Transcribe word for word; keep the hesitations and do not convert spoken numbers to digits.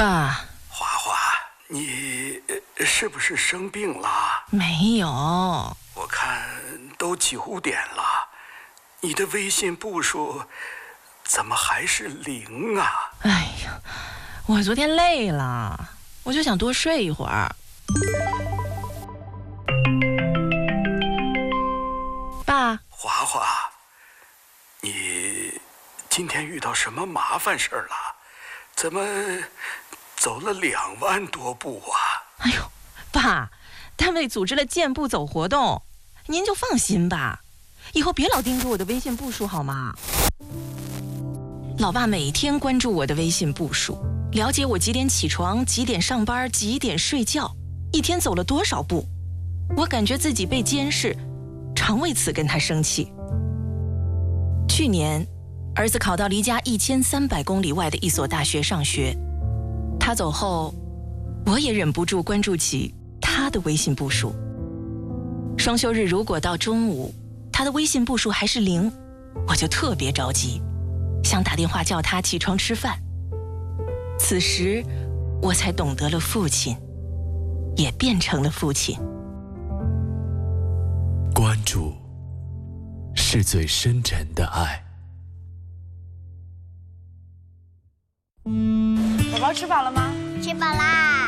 爸， 华华，你是不是生病了？ 没有。 我看都九点了，你的微信步数怎么还是零啊？ 哎呀，我昨天累了，我就想多睡一会儿。爸， 华华，你今天遇到什么麻烦事儿了？怎么走了两万多步啊？ 哎呦，爸，单位组织了健步走活动，您就放心吧，以后别老盯着我的微信步数好吗？老爸每天关注我的微信步数，了解我几点起床、几点上班、几点睡觉，一天走了多少步。我感觉自己被监视，常为此跟他生气。去年，儿子考到离家一千三百公里外的一所大学上学，他走后，我也忍不住关注起他的微信步数。双休日如果到中午，他的微信步数还是零，我就特别着急，想打电话叫他起床吃饭。此时，我才懂得了父亲，也变成了父亲。 关注是最深沉的爱。 宝宝吃饱了吗？ 吃饱啦。